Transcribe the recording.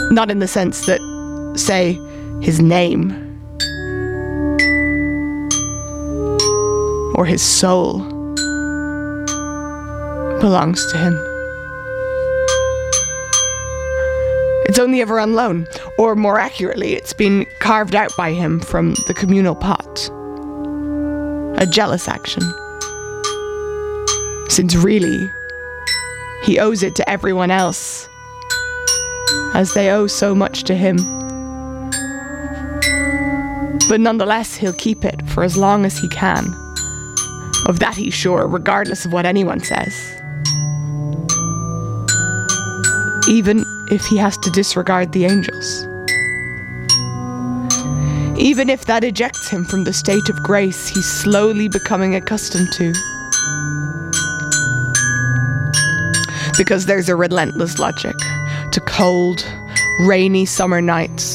Not in the sense that, say, his name or his soul belongs to him. It's only ever on loan, or more accurately, it's been carved out by him from the communal pot. A jealous action. Since really, he owes it to everyone else, as they owe so much to him. But nonetheless, he'll keep it for as long as he can. Of that he's sure, regardless of what anyone says. Even if he has to disregard the angels. Even if that ejects him from the state of grace he's slowly becoming accustomed to. Because there's a relentless logic to cold, rainy summer nights